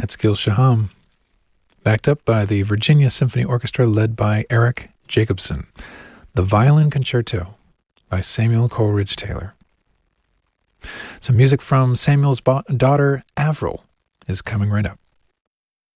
That's Gil Shaham, backed up by the Virginia Symphony Orchestra led by Eric Jacobson. The Violin Concerto by Samuel Coleridge Taylor. Some music from Samuel's daughter Avril is coming right up.